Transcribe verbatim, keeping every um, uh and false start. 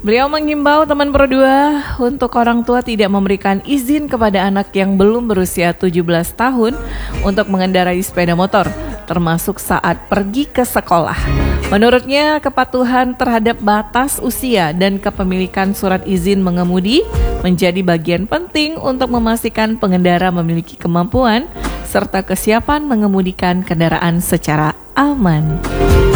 Beliau mengimbau teman Pro dua untuk orang tua tidak memberikan izin kepada anak yang belum berusia tujuh belas tahun untuk mengendarai sepeda motor, termasuk saat pergi ke sekolah. Menurutnya, kepatuhan terhadap batas usia dan kepemilikan surat izin mengemudi menjadi bagian penting untuk memastikan pengendara memiliki kemampuan serta kesiapan mengemudikan kendaraan secara aman.